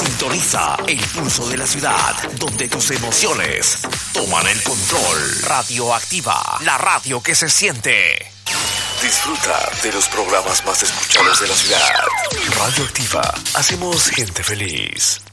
Sintoniza el pulso de la ciudad, donde tus emociones toman el control. Radioactiva, la radio que se siente. Disfruta de los programas más escuchados de la ciudad. Radioactiva, hacemos gente feliz.